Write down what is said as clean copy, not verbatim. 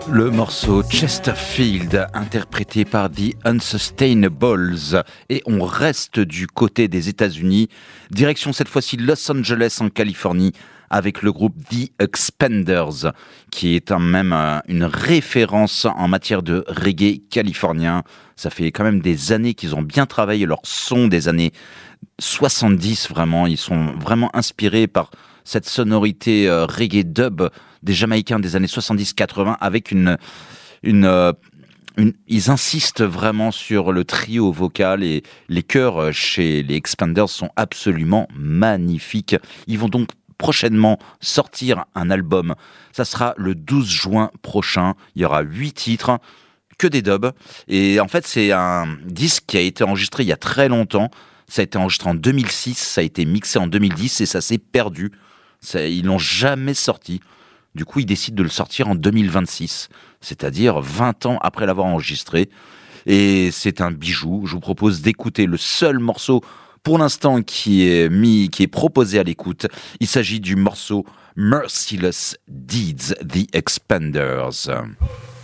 Le morceau Chesterfield, interprété par The Unsustainables. Et on reste du côté des États-Unis. Direction cette fois-ci Los Angeles en Californie avec le groupe The Expanders, qui est même une référence en matière de reggae californien. Ça fait quand même des années qu'ils ont bien travaillé leur son des années 70, vraiment. Ils sont vraiment inspirés par cette sonorité reggae dub des Jamaïcains des années 70-80 avec ils insistent vraiment sur le trio vocal et les chœurs chez les Expanders sont absolument magnifiques. Ils vont donc prochainement sortir un album. Ça sera le 12 juin prochain. Il y aura 8 titres, que des dubs. Et en fait, c'est un disque qui a été enregistré il y a très longtemps. Ça a été enregistré en 2006, ça a été mixé en 2010 et ça s'est perdu. Ils l'ont jamais sorti. Du coup, ils décident de le sortir en 2026, c'est-à-dire 20 ans après l'avoir enregistré. Et c'est un bijou. Je vous propose d'écouter le seul morceau pour l'instant qui est proposé à l'écoute. Il s'agit du morceau Merciless Deeds, The Expanders.